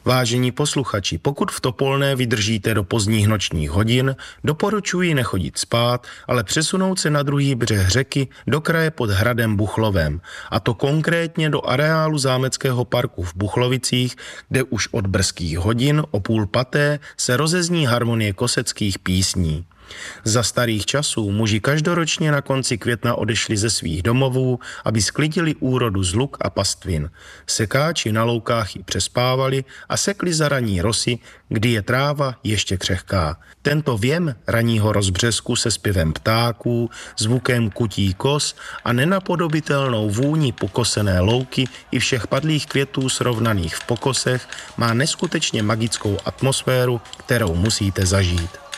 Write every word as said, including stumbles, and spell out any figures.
Vážení posluchači, pokud v Topolné vydržíte do pozdních nočních hodin, doporučuji nechodit spát, ale přesunout se na druhý břeh řeky do kraje pod hradem Buchlovem, a to konkrétně do areálu zámeckého parku v Buchlovicích, kde už od brzkých hodin o půl paté se rozezní harmonie koseckých písní. Za starých časů muži každoročně na konci května odešli ze svých domovů, aby sklidili úrodu z luk a pastvin. Sekáči na loukách ji přespávali a sekli za raní rosy, kdy je tráva ještě křehká. Tento věm raního rozbřesku se zpěvem ptáků, zvukem kutí kos a nenapodobitelnou vůní pokosené louky i všech padlých květů srovnaných v pokosech má neskutečně magickou atmosféru, kterou musíte zažít.